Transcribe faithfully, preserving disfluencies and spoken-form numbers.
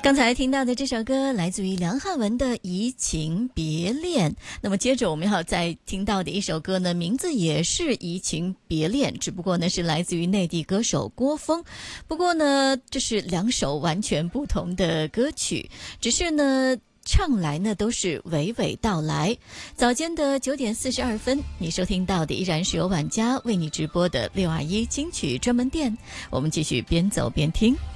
刚才听到的这首歌来自于梁汉文的《移情别恋》，那么接着我们要再听到的一首歌呢，名字也是《移情别恋》，只不过呢是来自于内地歌手郭峰。不过呢，这是两首完全不同的歌曲，只是呢唱来呢都是娓娓道来。早间的九点四十二分，你收听到的依然是由晚家为你直播的六二一金曲专门店，我们继续边走边听。